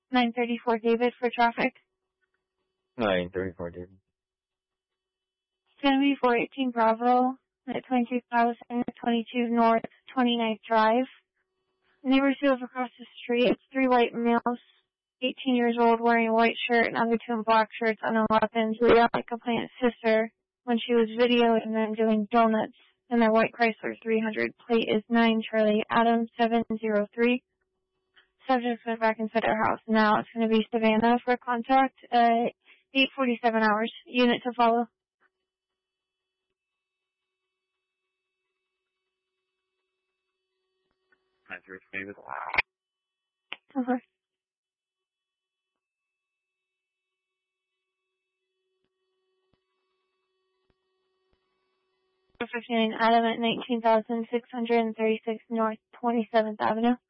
934 David for traffic. 934 David. It's going to be 418 Bravo at 22,022 North 29th Drive. Neighbors who live across the street, it's 3 white males, 18 years old, wearing a white shirt and other 2 in black shirts, unknown weapons. Leah, my complainant's sister, when she was videoing them doing donuts in their white Chrysler 300. Plate is 9 Charlie Adam 703. Subject went back inside our house. Now it's going to be Savannah for contact at 8:47 hours. Unit to follow. David. Okay. 59 Adam at 19,636 North 27th Avenue.